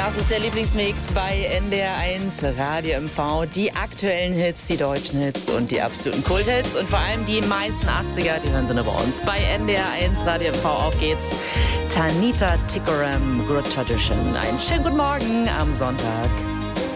Das ist der Lieblingsmix bei NDR1 Radio MV. Die aktuellen Hits, die deutschen Hits und die absoluten Kulthits. Und vor allem die meisten 80er, die hören Sie nur bei uns. Bei NDR1 Radio MV. Auf geht's. Tanita Tikaram, Good Tradition. Einen schönen guten Morgen am Sonntag.